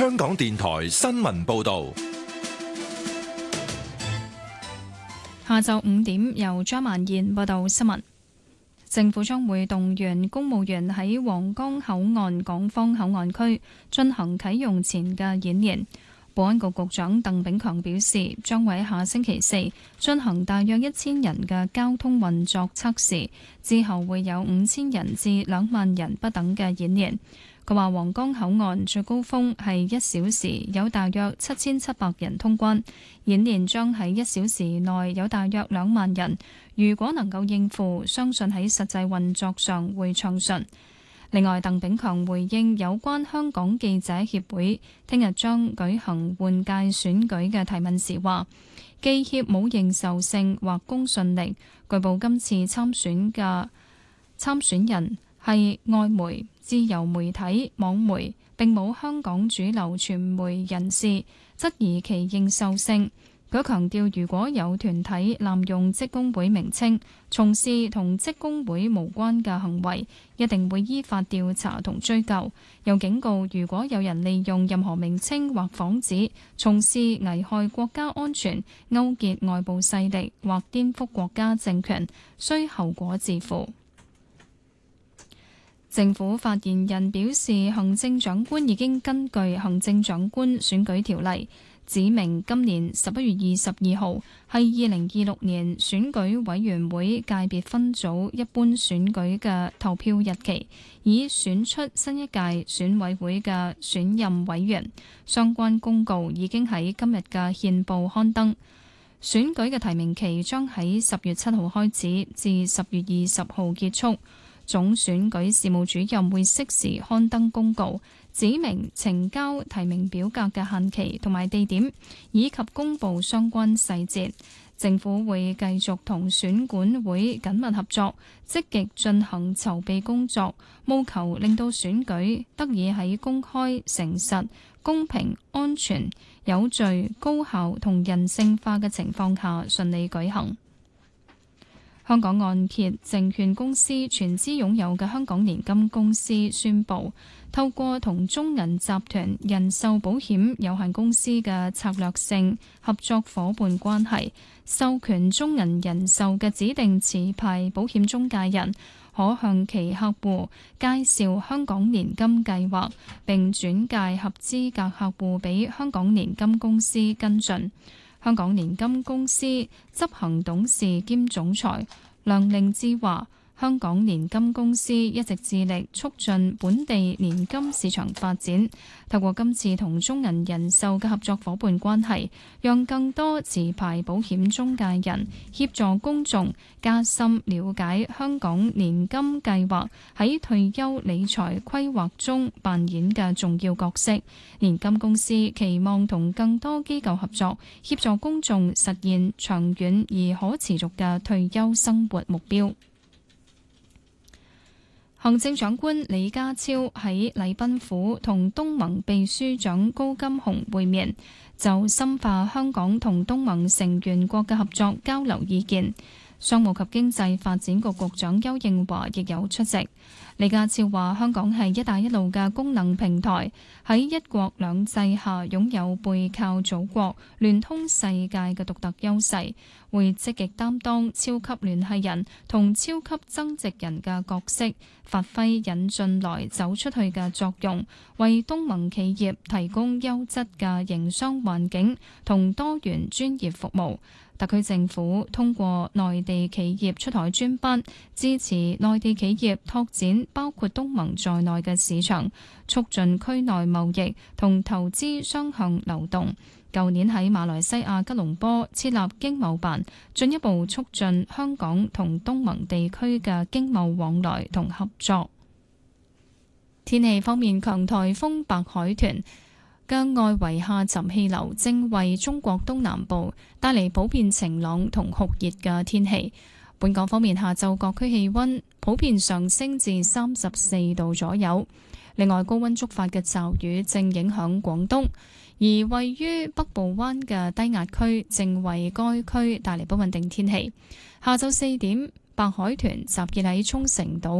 香港電台新聞報道。 下晝5點，由張曼燕報道新聞。政府將會動員公務員喺皇崗口岸港方口岸區進行啟用前嘅演練。保安局局長鄧炳強表示，將會喺下星期四進行大約1000人嘅交通運作測試，之後會有5000人至2萬人不等嘅演練。佢話皇崗口岸最高峰係1小時有大約7700人通關，演練將喺1小時內有大約2萬人。如果能夠應付，相信喺實際運作上會暢順。另外，鄧炳強回應有關香港記者協會聽日將舉行換屆選舉嘅提問時話，記協冇認受性或公信力。據報今次參選嘅參選人係外媒、自由媒體、網媒，並冇香港主流傳媒人士，質疑其認受性。佢強調，如果有團體濫用職工會名稱，從事同職工會無關嘅行為，一定會依法調查同追究。又警告，如果有人利用任何名稱或幌子，從事危害國家安全、勾結外部勢力或顛覆國家政權，需後果自負。政府發言人表示，行政長官已經根據行政長官選舉條例，指明今年11月22號係2026年選舉委員會界別分組一般選舉嘅投票日期，以選出新一屆選委會嘅選任委員。相關公告已經喺今日嘅憲報刊登。選舉嘅提名期將喺10月7號開始，至10月20號結束。總選舉事務主任會適時刊登公告，指明呈交提名表格嘅限期同埋地點，以及公布相關細節。政府會繼續同選管會緊密合作，積極進行籌備工作，務求令到選舉得以喺公開、誠實、公平、安全、有序、高效同人性化嘅情況下順利舉行。香港按揭證券公司全資擁有嘅香港年金公司宣布，透過同中銀集團人壽保險有限公司嘅策略性合作夥伴關係，授權中銀人壽嘅指定持牌保險中介人，可向其客戶介紹香港年金計劃，並轉介合資格客戶俾香港年金公司跟進。香港年金公司執行董事兼總裁梁令志話，香港年金公司一直致力促進本地年金市場發展，透過今次同中銀人壽嘅合作夥伴關係，讓更多持牌保險中介人協助公眾加深了解香港年金計劃喺退休理財規劃中扮演嘅重要角色。年金公司期望同更多機構合作，協助公眾實現長遠而可持續嘅退休生活目標。行政長官李家超喺禮賓府同東盟秘書長高金洪會面，就深化香港同東盟成員國嘅合作交流意見。商務及經濟發展局局長邱應華亦有出席。李家超話：香港係一帶一路嘅功能平台，喺一國兩制下擁有背靠祖國、聯通世界嘅獨特優勢，會積極擔當超級聯繫人同超級增值人嘅角色，發揮引進來走出去嘅作用，為東盟企業提供優質嘅營商環境同多元專業服務。特區政府通過內地企業出海專班，支持內地企業拓展包括東盟在內嘅市場，促進區內貿易同投資雙向流動。舊年喺馬來西亞吉隆坡設立經貿辦，進一步促進香港同東盟地區嘅經貿往來同合作。天氣方面，強颱風白海豚嘅外圍下沉氣流正為中國東南部帶嚟普遍晴朗同酷熱嘅天氣。本港方面，下晝各區氣溫普遍上升至34度左右。另外，高溫觸發嘅驟雨正影響廣東，而位於北部灣嘅低壓區正為該區帶嚟不穩定天氣。下晝4點，白海豚集結喺沖繩島